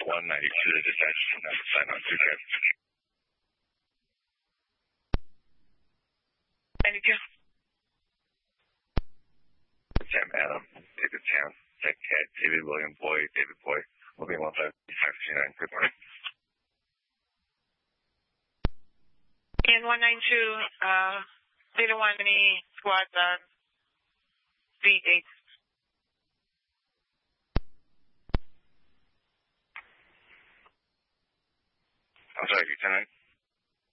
192 dispatch, sign on 2 92. Sam Adam, David Sam, Jack Cat, David William Boy, David Boy, moving 15559. Good morning. And 192, Data 1 any squads on speed dates. I'm sorry, Lieutenant.